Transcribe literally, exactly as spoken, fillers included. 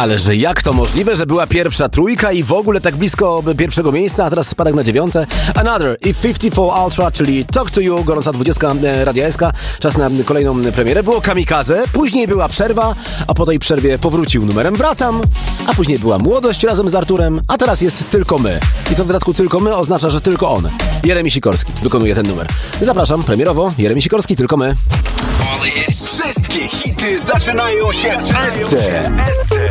Ale że jak to możliwe, że była pierwsza trójka i w ogóle tak blisko pierwszego miejsca, a teraz spadek na dziewiąte? Another i pięćdziesiąt cztery Ultra, czyli Talk to You, gorąca dwudziestka Radia S K. Czas na kolejną premierę. Było Kamikadze, później była przerwa, a po tej przerwie powrócił numerem Wracam, a później była Młodość razem z Arturem, a teraz jest Tylko my. I to w dodatku Tylko my oznacza, że tylko on. Jeremi Sikorski wykonuje ten numer. Zapraszam, premierowo, Jeremi Sikorski, Tylko my. Wszystkie hity zaczynają się w S C.